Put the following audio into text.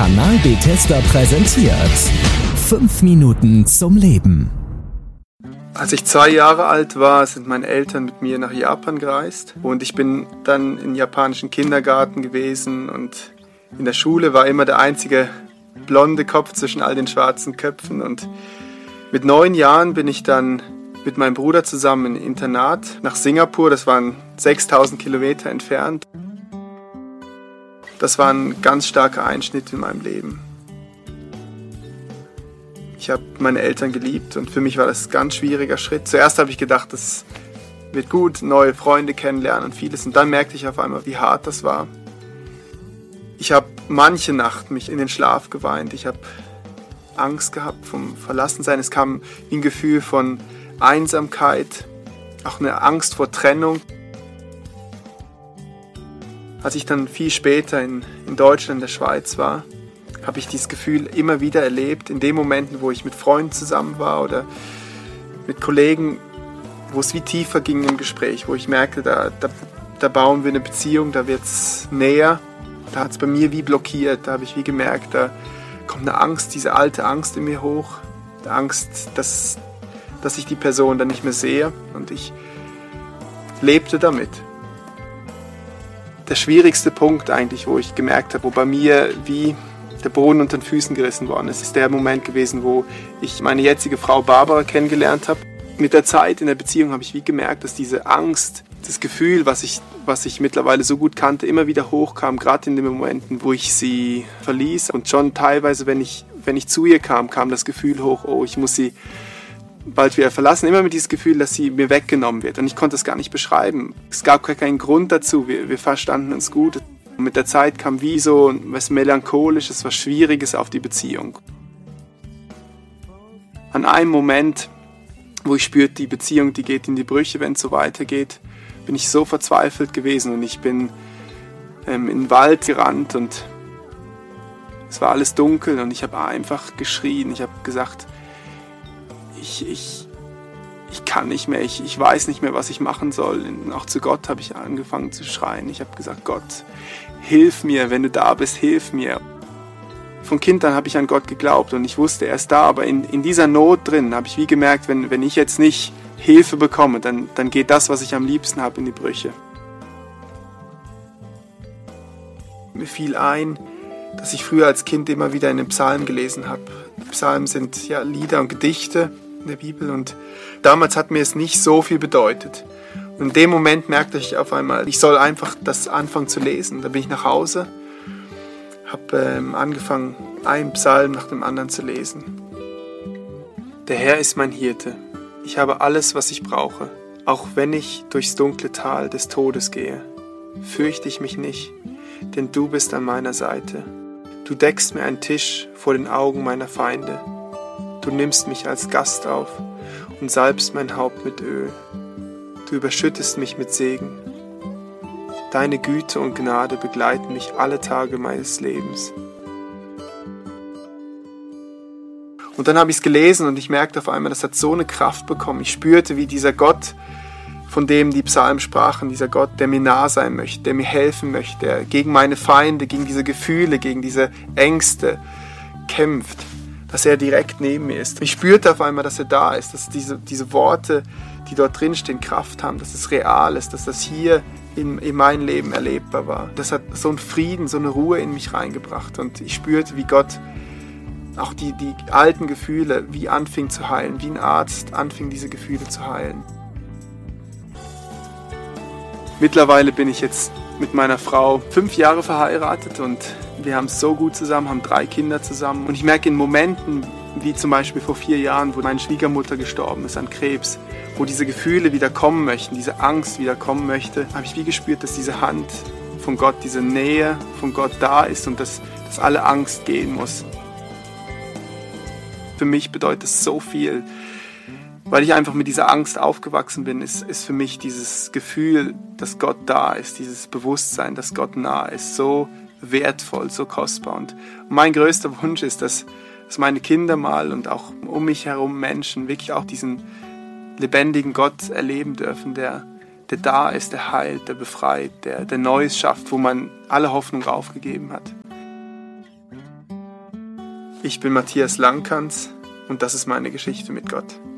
Kanal Bethesda präsentiert 5 Minuten zum Leben. Als ich 2 Jahre alt war, sind meine Eltern mit mir nach Japan gereist und ich bin dann im japanischen Kindergarten gewesen und in der Schule war immer der einzige blonde Kopf zwischen all den schwarzen Köpfen und mit 9 Jahren bin ich dann mit meinem Bruder zusammen im Internat nach Singapur, das waren 6000 Kilometer entfernt. Das war ein ganz starker Einschnitt in meinem Leben. Ich habe meine Eltern geliebt und für mich war das ein ganz schwieriger Schritt. Zuerst habe ich gedacht, das wird gut, neue Freunde kennenlernen und vieles. Und dann merkte ich auf einmal, wie hart das war. Ich habe manche Nacht mich in den Schlaf geweint. Ich habe Angst gehabt vom Verlassensein. Es kam wie ein Gefühl von Einsamkeit, auch eine Angst vor Trennung. Als ich dann viel später in Deutschland, in der Schweiz war, habe ich dieses Gefühl immer wieder erlebt, in den Momenten, wo ich mit Freunden zusammen war oder mit Kollegen, wo es wie tiefer ging im Gespräch, wo ich merkte, da bauen wir eine Beziehung, da wird es näher. Da hat es bei mir wie blockiert, da habe ich wie gemerkt, da kommt eine Angst, diese alte Angst in mir hoch, die Angst, dass ich die Person dann nicht mehr sehe und ich lebte damit. Der schwierigste Punkt eigentlich, wo ich gemerkt habe, wo bei mir wie der Boden unter den Füßen gerissen worden ist, ist der Moment gewesen, wo ich meine jetzige Frau Barbara kennengelernt habe. Mit der Zeit in der Beziehung habe ich wie gemerkt, dass diese Angst, das Gefühl, was ich mittlerweile so gut kannte, immer wieder hochkam, gerade in den Momenten, wo ich sie verließ. Und schon teilweise, wenn ich zu ihr kam das Gefühl hoch, oh, ich muss sie bald wieder verlassen. Immer mit diesem Gefühl, dass sie mir weggenommen wird. Und ich konnte es gar nicht beschreiben. Es gab keinen Grund dazu. Wir verstanden uns gut. Und mit der Zeit kam wie so was Melancholisches, was Schwieriges auf die Beziehung. An einem Moment, wo ich spürte, die Beziehung, die geht in die Brüche, wenn es so weitergeht, bin ich so verzweifelt gewesen und ich bin in den Wald gerannt und es war alles dunkel und ich habe einfach geschrien. Ich habe gesagt, ich kann nicht mehr, ich weiß nicht mehr, was ich machen soll. Und auch zu Gott habe ich angefangen zu schreien. Ich habe gesagt, Gott, hilf mir, wenn du da bist, hilf mir. Von Kind an habe ich an Gott geglaubt und ich wusste, er ist da, aber in dieser Not drin habe ich wie gemerkt, wenn ich jetzt nicht Hilfe bekomme, dann geht das, was ich am liebsten habe, in die Brüche. Mir fiel ein, dass ich früher als Kind immer wieder in den Psalmen gelesen habe. Psalmen sind ja Lieder und Gedichte in der Bibel und damals hat mir es nicht so viel bedeutet. Und in dem Moment merkte ich auf einmal, ich soll einfach das anfangen zu lesen. Da bin ich nach Hause, habe angefangen, einen Psalm nach dem anderen zu lesen. Der Herr ist mein Hirte. Ich habe alles, was ich brauche. Auch wenn ich durchs dunkle Tal des Todes gehe, fürchte ich mich nicht, denn du bist an meiner Seite. Du deckst mir einen Tisch vor den Augen meiner Feinde. Du nimmst mich als Gast auf und salbst mein Haupt mit Öl. Du überschüttest mich mit Segen. Deine Güte und Gnade begleiten mich alle Tage meines Lebens. Und dann habe ich es gelesen und ich merkte auf einmal, das hat so eine Kraft bekommen. Ich spürte, wie dieser Gott, von dem die Psalmen sprachen, dieser Gott, der mir nah sein möchte, der mir helfen möchte, der gegen meine Feinde, gegen diese Gefühle, gegen diese Ängste kämpft, dass er direkt neben mir ist. Ich spürte auf einmal, dass er da ist, dass diese Worte, die dort drin stehen, Kraft haben, dass es real ist, dass das hier in mein Leben erlebbar war. Das hat so einen Frieden, so eine Ruhe in mich reingebracht und ich spürte, wie Gott auch die alten Gefühle wie anfing zu heilen, wie ein Arzt anfing, diese Gefühle zu heilen. Mittlerweile bin ich jetzt mit meiner Frau 5 Jahre verheiratet und wir haben es so gut zusammen, haben 3 Kinder zusammen. Und ich merke in Momenten, wie zum Beispiel vor 4 Jahren, wo meine Schwiegermutter gestorben ist an Krebs, wo diese Gefühle wieder kommen möchten, diese Angst wieder kommen möchte, habe ich wie gespürt, dass diese Hand von Gott, diese Nähe von Gott da ist und dass alle Angst gehen muss. Für mich bedeutet es so viel, weil ich einfach mit dieser Angst aufgewachsen bin, ist für mich dieses Gefühl, dass Gott da ist, dieses Bewusstsein, dass Gott nah ist, so wertvoll, so kostbar. Und mein größter Wunsch ist, dass meine Kinder mal und auch um mich herum Menschen wirklich auch diesen lebendigen Gott erleben dürfen, der da ist, der heilt, der befreit, der Neues schafft, wo man alle Hoffnung aufgegeben hat. Ich bin Matthias Langkans und das ist meine Geschichte mit Gott.